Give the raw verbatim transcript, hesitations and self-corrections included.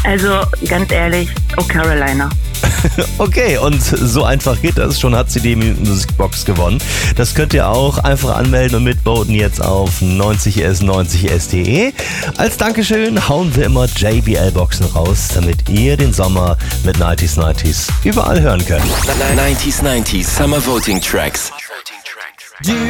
Also ganz ehrlich, Oh Carolina. Okay, und so einfach geht das. Schon hat sie die Musikbox gewonnen. Das könnt ihr auch einfach anmelden und mitvoten jetzt auf neunzig s neunzig s punkt de. Als Dankeschön hauen wir immer J B L-Boxen raus, damit ihr den Sommer mit neunzig neunzig überall hören könnt. neunzig neunzig Summer Voting Tracks.